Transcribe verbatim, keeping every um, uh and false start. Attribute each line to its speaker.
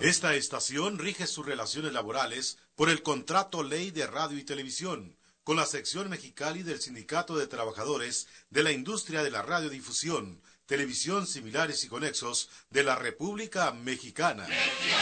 Speaker 1: Esta estación rige sus relaciones laborales por el Contrato Ley de Radio y Televisión, con la sección Mexicali del Sindicato de Trabajadores de la Industria de la Radiodifusión, Televisión Similares y Conexos de la República Mexicana.